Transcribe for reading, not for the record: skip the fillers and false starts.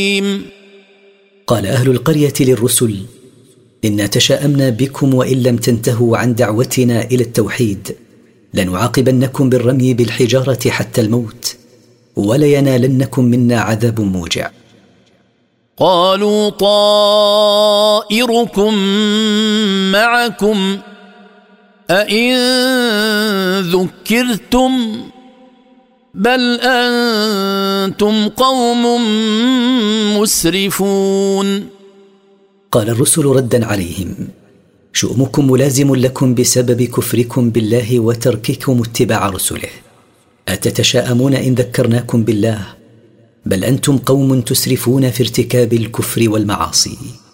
قال أهل القرية للرسل: إنا تشاءمنا بكم وإن لم تنتهوا عن دعوتنا إلى التوحيد لنعاقبنكم بالرمي بالحجارة حتى الموت ولينالنكم منا عذاب موجع. قالوا طائركم معكم أئن ذكرتم بل أنتم قوم مسرفون. قال الرسل ردا عليهم: شؤمكم ملازم لكم بسبب كفركم بالله وترككم اتباع رسله. أتتشاءمون إن ذكرناكم بالله؟ بل أنتم قوم تسرفون في ارتكاب الكفر والمعاصي.